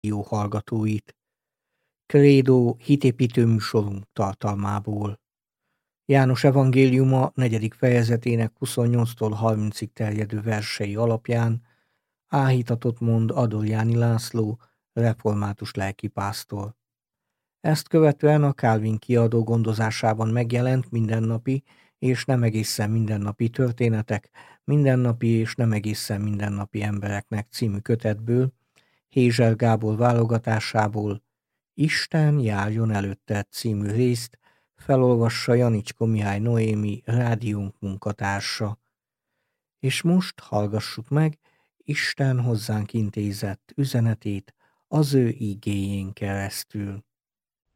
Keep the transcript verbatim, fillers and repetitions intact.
jó hallgatóit. Credo hitépítő műsorunk tartalmából. János evangéliuma negyedik fejezetének huszonnyolctól harmincig terjedő versei alapján áhítatot mond Adorjáni László, református lelkipásztor. Ezt követően a Calvin kiadó gondozásában megjelent Mindennapi és nem egészen mindennapi történetek, mindennapi és nem egészen mindennapi embereknek című kötetből, Hézser Gábor válogatásából Isten járjon előtte című részt felolvassa Janicska Mihály Noémi rádiónk munkatársa. És most hallgassuk meg Isten hozzánk intézett üzenetét az ő igéjén keresztül.